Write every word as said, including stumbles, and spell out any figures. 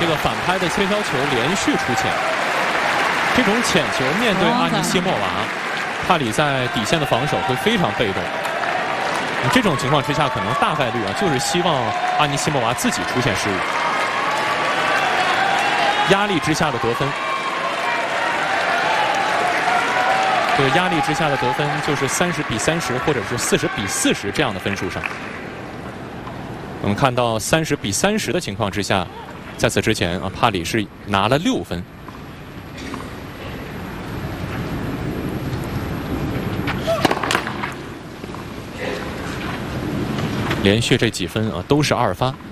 这个反拍的切削球连续出浅，这种浅球面对阿尼西莫娃，帕里在底线的防守会非常被动。这种情况之下，可能大概率啊，就是希望阿尼西莫娃自己出现失误。压力之下的得分，这个压力之下的得分就是三十比三十，或者是四十比四十这样的分数上。我们看到三十比三十的情况之下，在此之前啊，帕里是拿了六分。连续这几分啊都是二发。